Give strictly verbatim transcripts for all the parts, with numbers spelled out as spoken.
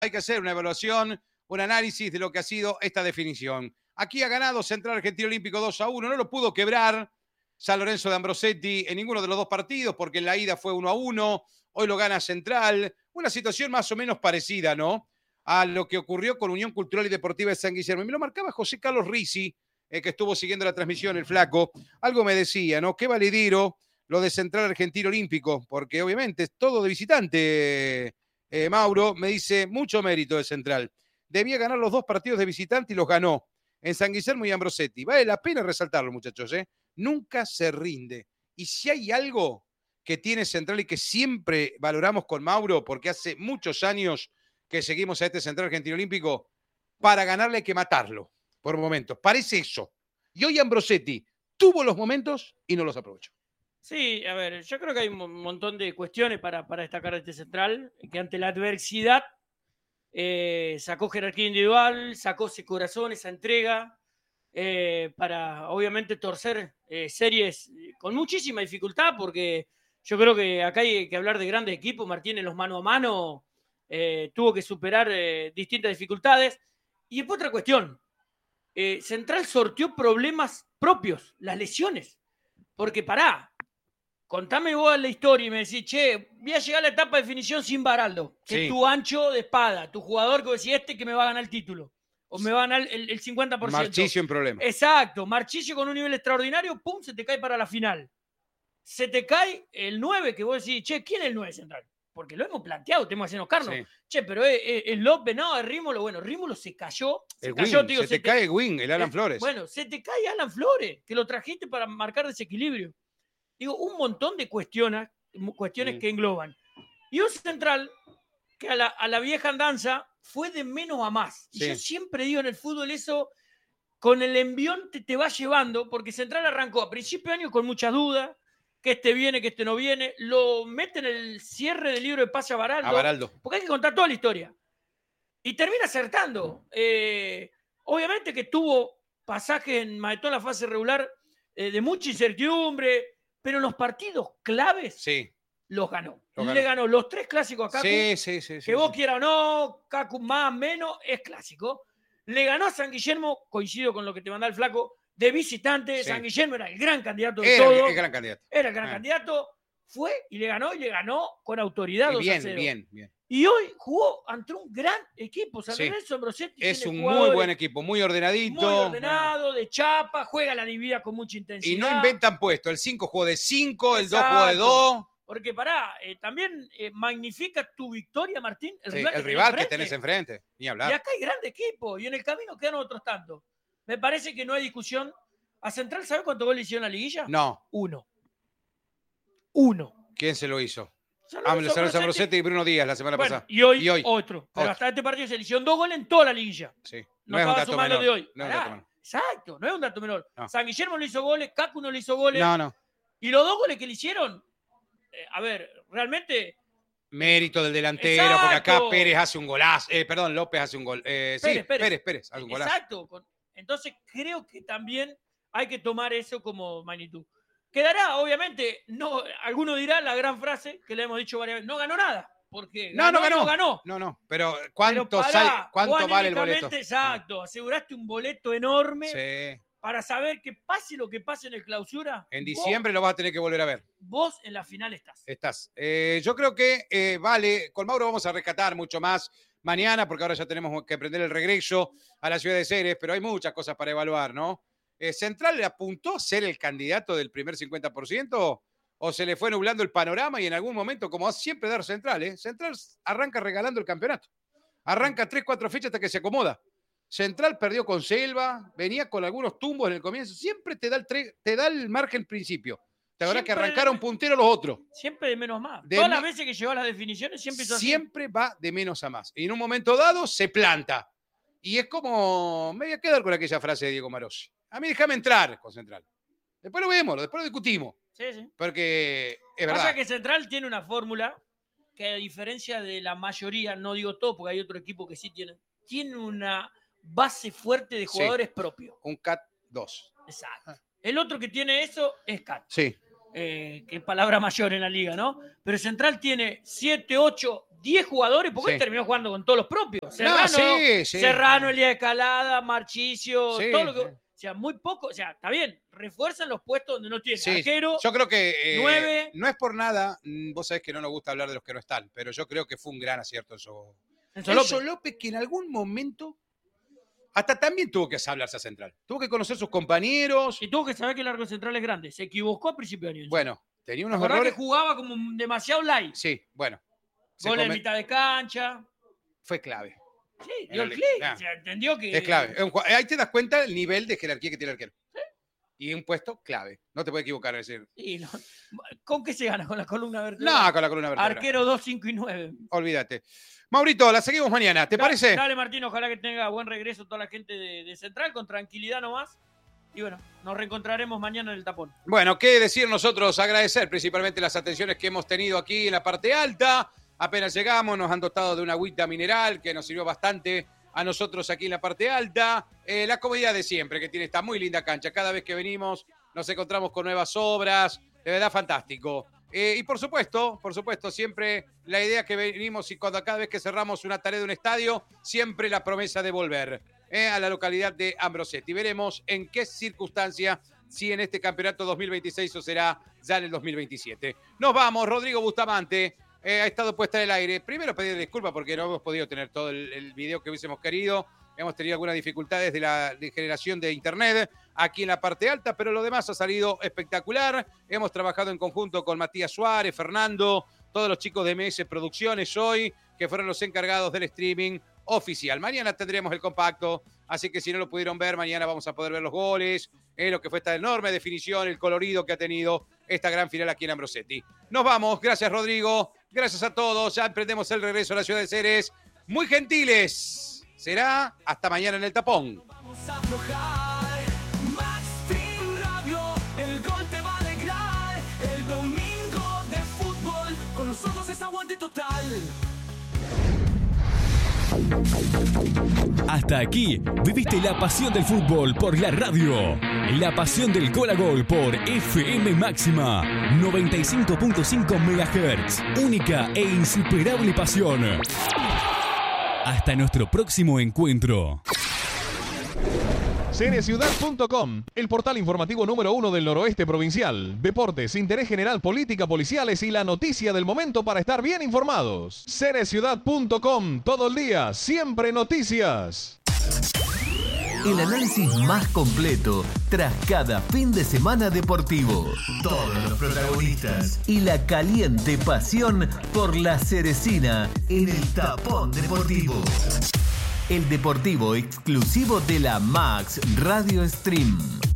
hay que hacer una evaluación, un análisis de lo que ha sido esta definición. Aquí ha ganado Central Argentino Olímpico dos a uno, no lo pudo quebrar San Lorenzo de Ambrosetti en ninguno de los dos partidos, porque en la ida fue uno a uno, hoy lo gana Central, una situación más o menos parecida, ¿no?, a lo que ocurrió con Unión Cultural y Deportiva de San Guillermo. Y me lo marcaba José Carlos Rizzi, eh, que estuvo siguiendo la transmisión, el flaco, algo me decía, ¿no?, qué valedero lo de Central Argentino Olímpico, porque obviamente es todo de visitante, eh, Mauro, me dice, mucho mérito de Central. Debía ganar los dos partidos de visitante y los ganó en San Guillermo y Ambrosetti. Vale la pena resaltarlo, muchachos, ¿eh? Nunca se rinde. Y si hay algo que tiene Central y que siempre valoramos con Mauro, porque hace muchos años que seguimos a este Central Argentino Olímpico, para ganarle hay que matarlo por momentos. Parece eso. Y hoy Ambrosetti tuvo los momentos y no los aprovechó. Sí, a ver, yo creo que hay un montón de cuestiones para, para destacar de este Central, que ante la adversidad eh, sacó jerarquía individual, sacó ese corazón, esa entrega, eh, para obviamente torcer eh, series con muchísima dificultad, porque yo creo que acá hay que hablar de grandes equipos. Martín en los mano a mano eh, tuvo que superar eh, distintas dificultades. Y después otra cuestión, eh, Central sorteó problemas propios, las lesiones, porque pará, contame vos la historia y me decís, che, voy a llegar a la etapa de definición sin Baraldo, que Sí. es tu ancho de espada, tu jugador que vos decís, este que me va a ganar el título, o me va a ganar el, el cincuenta por ciento. Marchisio en problema. Exacto, Marchisio con un nivel extraordinario, pum, se te cae para la final. Se te cae el nueve, que vos decís, che, ¿quién es el nueve central? Porque lo hemos planteado, tenemos que hacernos cargo. Sí. Che, pero es, es, es López, no, es Rímolo. Bueno, Rímolo se cayó. Se, el cayó, wing, digo, se, se te, te cae el wing, el Alan eh, Flores. Bueno, se te cae Alan Flores, que lo trajiste para marcar desequilibrio. Digo, un montón de cuestiones, cuestiones mm. que engloban. Y un Central que a la, a la vieja andanza fue de menos a más. Sí. Y yo siempre digo en el fútbol eso, con el envión te, te va llevando, porque Central arrancó a principio de año con muchas dudas, que este viene, que este no viene, lo mete en el cierre del libro de pase a Baraldo, a Baraldo, porque hay que contar toda la historia. Y termina acertando. Eh, obviamente que tuvo pasajes en más de toda la fase regular eh, de mucha incertidumbre, pero en los partidos claves sí. los ganó. Lo ganó. Le ganó los tres clásicos a Kaku. Sí, sí, sí. Que sí, vos sí. quieras o no, Kaku más, menos, es clásico. Le ganó a San Guillermo, coincido con lo que te mandaba el flaco, de visitante. Sí. San Guillermo era el gran candidato de era todo. el gran candidato. Era el gran ah. candidato. Fue y le ganó, y le ganó con autoridad. Y bien, bien, bien. Y hoy jugó ante un gran equipo. San Lorenzo sí. Ambrosetti es un muy buen equipo, muy ordenadito. Muy ordenado, de chapa, juega la dividida con mucha intensidad. Y no inventan puesto. El cinco jugó de cinco, el dos jugó de dos. Porque pará, eh, también eh, magnifica tu victoria, Martín. El sí, rival, que, el rival que tenés enfrente. Ni hablar. Y acá hay grande equipo. Y en el camino quedan otros tantos. Me parece que no hay discusión. ¿A Central sabe cuántos goles hicieron en la liguilla? No. Uno. Uno. ¿Quién se lo hizo? San Ambrosetti y Bruno Díaz la semana bueno, pasada. Y hoy, y hoy otro. Pero otro. hasta este partido se le hicieron dos goles en toda la liguilla. Sí. No, no es estaba sumando de hoy. No es un dato menor. Exacto, no es un dato menor. No. San Guillermo no hizo goles, Kaku no le hizo goles. No, no. Y los dos goles que le hicieron, eh, a ver, realmente... Mérito del delantero, exacto. Porque acá Pérez hace un golazo. Eh, perdón, López hace un gol. Eh, Pérez, sí, Pérez. Pérez, Pérez hace un golazo. Exacto. Entonces creo que también hay que tomar eso como magnitud. Quedará, obviamente, no, alguno dirá la gran frase que le hemos dicho varias veces, no ganó nada, porque no, ganó, no ganó. No, ganó. no, no, pero ¿cuánto, pero pará, sale, cuánto vale el boleto? Exacto, aseguraste un boleto enorme sí. para saber que pase lo que pase en el clausura. En diciembre vos, lo vas a tener que volver a ver. Vos en la final estás. Estás. Eh, yo creo que eh, vale, con Mauro vamos a rescatar mucho más mañana, porque ahora ya tenemos que prender el regreso a la ciudad de Ceres, pero hay muchas cosas para evaluar, ¿no? Eh, ¿Central le apuntó a ser el candidato del primer cincuenta por ciento o se le fue nublando el panorama y en algún momento, como hace siempre dar Central, ¿eh? Central arranca regalando el campeonato. Arranca tres, cuatro fechas hasta que se acomoda. Central perdió con Selva, venía con algunos tumbos en el comienzo. Siempre te da el, tre- te da el margen principio. Te habrá que arrancaron puntero los otros. Siempre de menos a más. De Todas me- las veces que lleva las definiciones siempre hizo así. Siempre va de menos a más. Y en un momento dado se planta. Y es como, me voy a quedar con aquella frase de Diego Marossi. A mí déjame entrar con Central. Después lo vemos, después lo discutimos. Sí, sí. Porque es verdad. Pasa que Central tiene una fórmula que a diferencia de la mayoría, no digo todo porque hay otro equipo que sí tiene, tiene una base fuerte de jugadores sí. propios. Un C A T dos. Exacto. El otro que tiene eso es C A T. Sí. Eh, que es palabra mayor en la liga, ¿no? Pero Central tiene siete, ocho diez jugadores, porque Sí. él terminó jugando con todos los propios. Serrano, No, sí, sí. Serrano, Elías Escalada, Marchisio, Sí, todo lo que... sí. O sea, muy poco, o sea, está bien, refuerzan los puestos donde no tienen. Sí, Arquero, yo creo que eh, nueve. no es por nada, mm, vos sabés que no nos gusta hablar de los que no están, pero yo creo que fue un gran acierto eso. Enzo Enzo López. López, que en algún momento hasta también tuvo que hablarse a Central. Tuvo que conocer sus compañeros. Y tuvo que saber que el largo central es grande. Se equivocó a principio de año. Bueno, tenía ¿Te unos acordás errores. que jugaba como demasiado light? Sí, bueno. se Gol en come- mitad de cancha. Fue clave. Sí, En dio el la- clic. ah. O sea, entendió que... Es clave. Es un jue- Ahí te das cuenta el nivel de jerarquía que tiene el arquero. Y un puesto clave. No te puedes equivocar. Es decir, Sí, no. ¿Con qué se gana? ¿Con la columna vertebral? no, con la columna vertebral. Arquero dos, cinco y nueve. Olvídate. Maurito, la seguimos mañana. ¿Te Da- parece? Dale, Martín, ojalá que tenga buen regreso toda la gente de, de Central, con tranquilidad nomás. Y bueno, nos reencontraremos mañana en el tapón. Bueno, qué decir nosotros, agradecer principalmente las atenciones que hemos tenido aquí en la parte alta. Apenas llegamos, nos han dotado de una agüita mineral que nos sirvió bastante a nosotros aquí en la parte alta. Eh, la comodidad de siempre, que tiene esta muy linda cancha. Cada vez que venimos nos encontramos con nuevas obras, de verdad fantástico. Eh, y por supuesto, por supuesto, siempre la idea que venimos y cuando cada vez que cerramos una tarea de un estadio, siempre la promesa de volver eh, a la localidad de Ambrosetti. Veremos en qué circunstancia, si en este campeonato dos mil veintiséis o será ya en el dos mil veintisiete. Nos vamos, Rodrigo Bustamante. Eh, ha estado puesta en el aire. Primero pedir disculpas porque no hemos podido tener todo el, el video que hubiésemos querido. Hemos tenido algunas dificultades de la de generación de internet aquí en la parte alta, pero lo demás ha salido espectacular. Hemos trabajado en conjunto con Matías Suárez, Fernando, todos los chicos de M S Producciones hoy, que fueron los encargados del streaming oficial. Mañana tendremos el compacto, así que si no lo pudieron ver, mañana vamos a poder ver los goles, eh, lo que fue esta enorme definición, el colorido que ha tenido esta gran final aquí en Ambrosetti. Nos vamos, gracias Rodrigo, gracias a todos, ya emprendemos el regreso a la ciudad de Ceres. Muy gentiles. Será hasta mañana en el tapón. Vamos a aflojar. Max Stream Radio, el gol te va a alegrar. El domingo de fútbol, con nosotros es aguante total. Hasta aquí viviste la pasión del fútbol por la radio. La pasión del gol a gol por F M Máxima noventa y cinco punto cinco megahertz. Única e insuperable pasión. Hasta nuestro próximo encuentro. Cereciudad punto com, el portal informativo número uno del noroeste provincial. Deportes, interés general, política, policiales y la noticia del momento para estar bien informados. Cereciudad punto com, todo el día, siempre noticias. El análisis más completo tras cada fin de semana deportivo. Todos los protagonistas y la caliente pasión por la cerecina en el tapón deportivo. El deportivo exclusivo de la Max Radio Stream.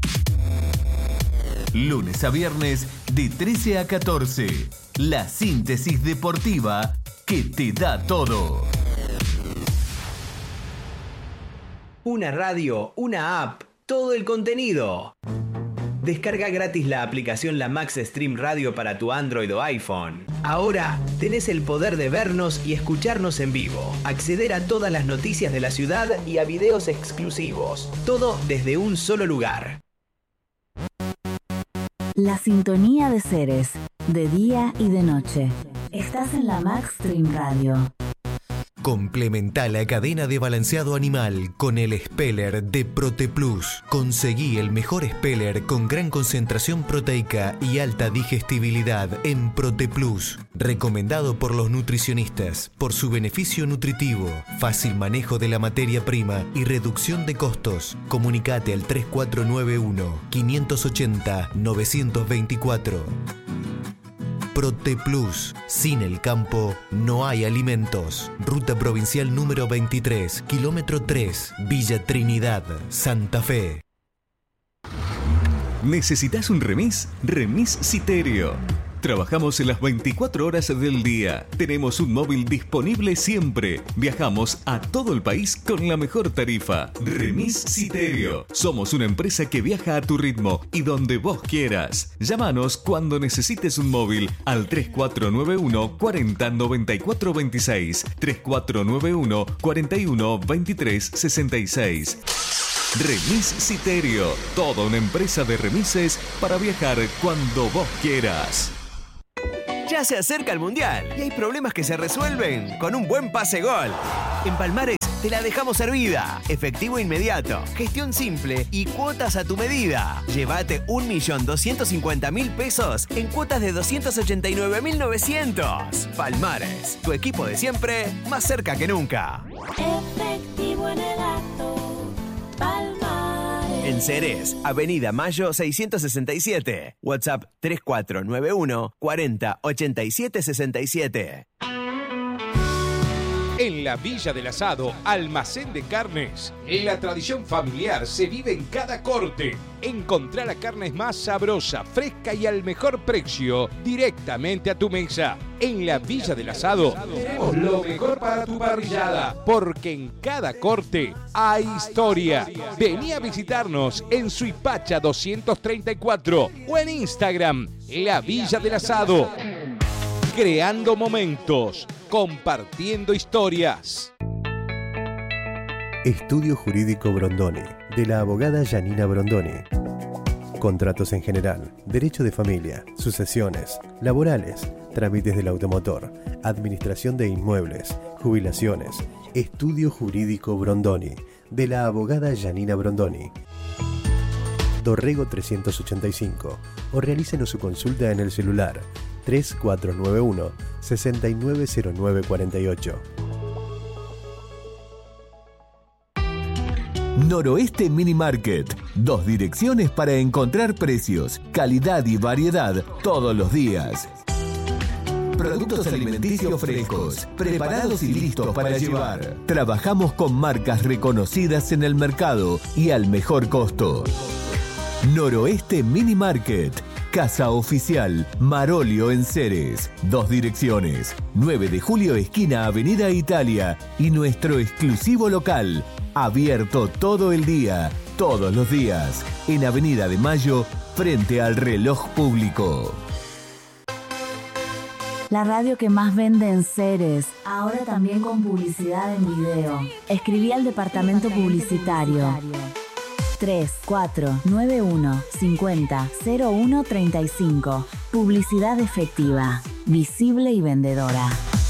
Lunes a viernes de trece a catorce. La síntesis deportiva que te da todo. Una radio, una app, todo el contenido. Descarga gratis la aplicación La Max Stream Radio para tu Android o iPhone. Ahora tenés el poder de vernos y escucharnos en vivo, acceder a todas las noticias de la ciudad y a videos exclusivos. Todo desde un solo lugar. La sintonía de Ceres, de día y de noche. Estás en la Max Stream Radio. Complementa la cadena de balanceado animal con el Speller de ProtePlus. Conseguí el mejor Speller con gran concentración proteica y alta digestibilidad en ProtePlus. Recomendado por los nutricionistas por su beneficio nutritivo, fácil manejo de la materia prima y reducción de costos. Comunicate al tres cuatro nueve uno, cinco ocho cero, nueve dos cuatro. ProtePlus. Sin el campo no hay alimentos. Ruta provincial número veintitrés, kilómetro tres, Villa Trinidad, Santa Fe. ¿Necesitas un remis? Remis Citerio. Trabajamos las veinticuatro horas del día. Tenemos un móvil disponible siempre. Viajamos a todo el país con la mejor tarifa. Remis Citerio. Somos una empresa que viaja a tu ritmo y donde vos quieras. Llámanos cuando necesites un móvil al tres cuatro nueve uno, cuarenta, noventa y cuatro veintiséis. tres cuatro nueve uno, cuarenta y uno, veintitrés sesenta y seis. Remis Citerio. Toda una empresa de remises para viajar cuando vos quieras. Ya se acerca el Mundial y hay problemas que se resuelven con un buen pase gol. En Palmares te la dejamos servida. Efectivo inmediato, gestión simple y cuotas a tu medida. Llévate un millón doscientos cincuenta mil pesos en cuotas de doscientos ochenta y nueve mil novecientos. Palmares, tu equipo de siempre, más cerca que nunca. Efectivo en el acto, Palmares. En Ceres, Avenida Mayo seiscientos sesenta y siete. WhatsApp tres cuatro nueve uno cuarenta ochenta y siete sesenta y siete. En la Villa del Asado, almacén de carnes. La tradición familiar se vive en cada corte. Encontrá la carne más sabrosa, fresca y al mejor precio directamente a tu mesa. En la Villa del Asado tenemos lo mejor para tu parrillada, porque en cada corte hay historia. Vení a visitarnos en Suipacha doscientos treinta y cuatro o en Instagram, La Villa del Asado. Creando momentos, compartiendo historias. Estudio Jurídico Brondoni, de la abogada Janina Brondoni. Contratos en general, derecho de familia, sucesiones, laborales, trámites del automotor, administración de inmuebles, jubilaciones. Estudio Jurídico Brondoni, de la abogada Janina Brondoni. Dorrego trescientos ochenta y cinco, o realícenos su consulta en el celular tres cuatro nueve uno seis nueve cero nueve cuatro ocho. Noroeste Mini Market. Dos direcciones para encontrar precios, calidad y variedad todos los días. Productos alimenticios frescos, preparados y listos para llevar. Trabajamos con marcas reconocidas en el mercado y al mejor costo. Noroeste Mini Market. Casa Oficial, Marolio en Ceres. Dos direcciones. nueve de julio, esquina Avenida Italia. Y nuestro exclusivo local. Abierto todo el día, todos los días. En Avenida de Mayo, frente al reloj público. La radio que más vende en Ceres, ahora también con publicidad en video. Escribí al departamento publicitario. tres cuatro nueve uno cincuenta cero uno treinta y cinco. Publicidad efectiva, visible y vendedora.